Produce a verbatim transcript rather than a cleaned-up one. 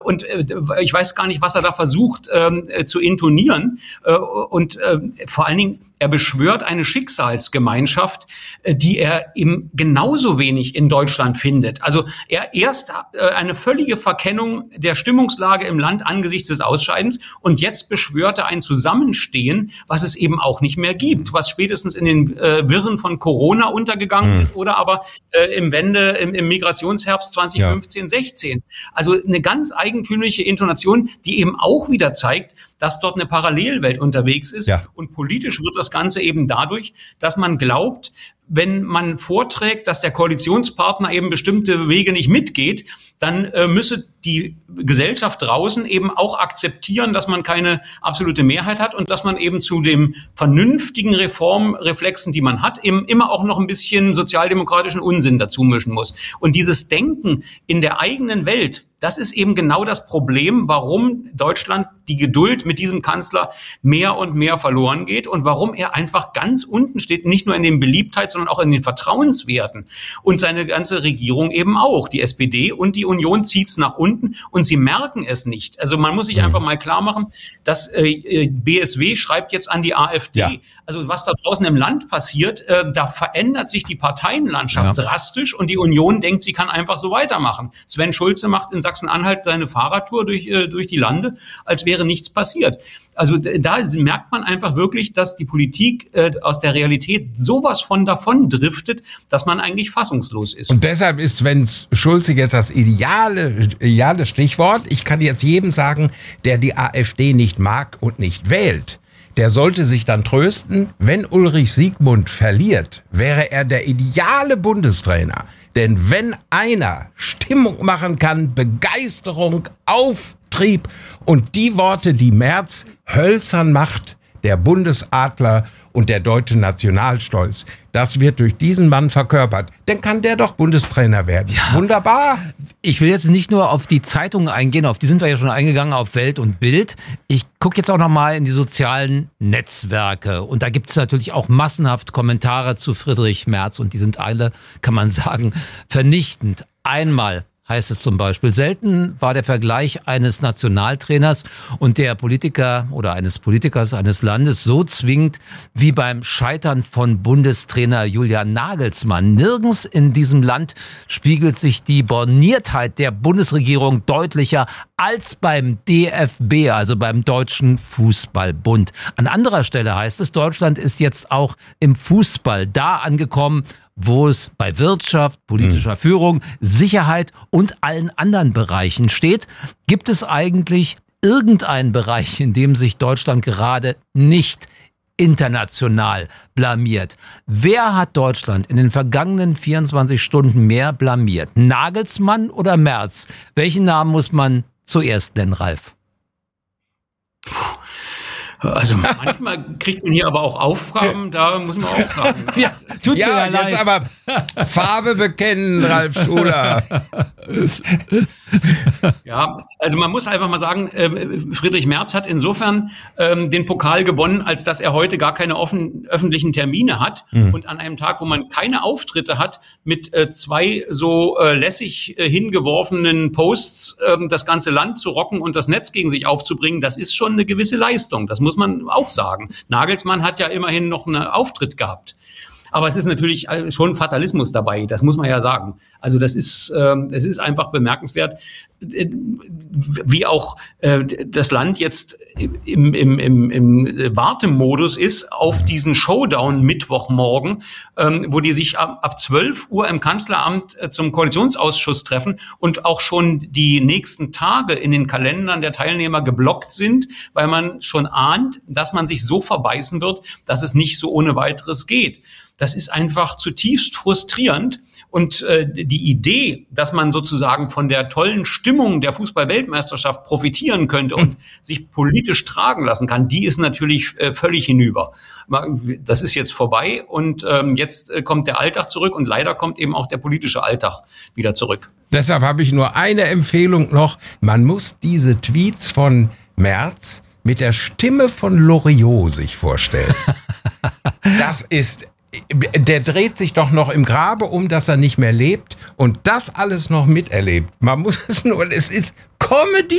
Und äh, ich weiß gar nicht, was er da versucht ähm, äh, zu intonieren. Äh, und äh, vor allen Dingen, er beschwört eine Schicksalsgemeinschaft, äh, die er eben genauso wenig in Deutschland findet. Also er erst äh, eine völlige Verkennung der Stimmungslage im Land angesichts des Ausscheidens und jetzt beschwört er ein Zusammenstehen, was es eben auch nicht mehr gibt, was spätestens in den äh, Wirren von Corona untergegangen mhm. ist oder aber äh, im Wende, im, im Migrationsherbst zwanzig fünfzehn, ja. sechzehn. Also eine ganz eigentümliche Intonation, die eben auch wieder zeigt, dass dort eine Parallelwelt unterwegs ist. Ja. Und politisch wird das Ganze eben dadurch, dass man glaubt, wenn man vorträgt, dass der Koalitionspartner eben bestimmte Wege nicht mitgeht, dann äh, müsse die Gesellschaft draußen eben auch akzeptieren, dass man keine absolute Mehrheit hat und dass man eben zu dem vernünftigen Reformreflexen, die man hat, eben immer auch noch ein bisschen sozialdemokratischen Unsinn dazu mischen muss. Und dieses Denken in der eigenen Welt, das ist eben genau das Problem, warum Deutschland die Geduld mit diesem Kanzler mehr und mehr verloren geht und warum er einfach ganz unten steht, nicht nur in den Beliebtheits-, sondern auch in den Vertrauenswerten. Und seine ganze Regierung eben auch. Die S P D und die Union zieht's nach unten und sie merken es nicht. Also man muss sich mhm. einfach mal klar machen, dass äh, B S W schreibt jetzt an die AfD. Ja. Also was da draußen im Land passiert, äh, da verändert sich die Parteienlandschaft ja. drastisch und die Union denkt, sie kann einfach so weitermachen. Sven Schulze macht in Sachsen-Anhalt seine Fahrradtour durch, äh, durch die Lande, als wäre nichts passiert. Also da merkt man einfach wirklich, dass die Politik äh, aus der Realität sowas von davon driftet, dass man eigentlich fassungslos ist. Und deshalb ist Sven Schulze jetzt das ideale, ideale Stichwort. Ich kann jetzt jedem sagen, der die AfD nicht mag und nicht wählt, der sollte sich dann trösten, wenn Ulrich Siegmund verliert, wäre er der ideale Bundestrainer. Denn wenn einer Stimmung machen kann, Begeisterung, Auftrieb und die Worte, die Merz hölzern macht, der Bundesadler und der deutsche Nationalstolz, das wird durch diesen Mann verkörpert. Dann kann der doch Bundestrainer werden. Ja. Wunderbar. Ich will jetzt nicht nur auf die Zeitungen eingehen, auf die sind wir ja schon eingegangen, auf Welt und Bild. Ich gucke jetzt auch noch mal in die sozialen Netzwerke. Und da gibt es natürlich auch massenhaft Kommentare zu Friedrich Merz. Und die sind alle, kann man sagen, vernichtend. Einmal heißt es zum Beispiel, selten war der Vergleich eines Nationaltrainers und der Politiker oder eines Politikers eines Landes so zwingend wie beim Scheitern von Bundestrainer Julian Nagelsmann. Nirgends in diesem Land spiegelt sich die Borniertheit der Bundesregierung deutlicher als beim D F B, also beim Deutschen Fußballbund. An anderer Stelle heißt es, Deutschland ist jetzt auch im Fußball da angekommen, wo es bei Wirtschaft, politischer Führung, Sicherheit und allen anderen Bereichen steht. Gibt es eigentlich irgendeinen Bereich, in dem sich Deutschland gerade nicht international blamiert? Wer hat Deutschland in den vergangenen vierundzwanzig Stunden mehr blamiert? Nagelsmann oder Merz? Welchen Namen muss man zuerst nennen, Ralf? Also manchmal kriegt man hier aber auch Aufgaben, da muss man auch sagen. Ja, tut ja, mir leid. Jetzt aber Farbe bekennen, Ralf Schuler. Ja, also man muss einfach mal sagen, Friedrich Merz hat insofern ähm, den Pokal gewonnen, als dass er heute gar keine offen, öffentlichen Termine hat mhm. und an einem Tag, wo man keine Auftritte hat, mit äh, zwei so äh, lässig äh, hingeworfenen Posts äh, das ganze Land zu rocken und das Netz gegen sich aufzubringen, das ist schon eine gewisse Leistung. Das muss man auch sagen. Nagelsmann hat ja immerhin noch einen Auftritt gehabt. Aber es ist natürlich schon Fatalismus dabei, das muss man ja sagen. Also das ist, äh, es ist einfach bemerkenswert, äh, wie auch äh, das Land jetzt im, im, im, im Wartemodus ist auf diesen Showdown Mittwochmorgen, ähm, wo die sich ab, ab zwölf Uhr im Kanzleramt äh, zum Koalitionsausschuss treffen und auch schon die nächsten Tage in den Kalendern der Teilnehmer geblockt sind, weil man schon ahnt, dass man sich so verbeißen wird, dass es nicht so ohne weiteres geht. Das ist einfach zutiefst frustrierend und äh, die Idee, dass man sozusagen von der tollen Stimmung der Fußball-Weltmeisterschaft profitieren könnte und sich politisch tragen lassen kann, die ist natürlich äh, völlig hinüber. Das ist jetzt vorbei und ähm, jetzt äh, kommt der Alltag zurück und leider kommt eben auch der politische Alltag wieder zurück. Deshalb habe ich nur eine Empfehlung noch. Man muss diese Tweets von Merz mit der Stimme von Loriot sich vorstellen. Das ist... Der dreht sich doch noch im Grabe um, dass er nicht mehr lebt und das alles noch miterlebt. Man muss es nur, es ist Comedy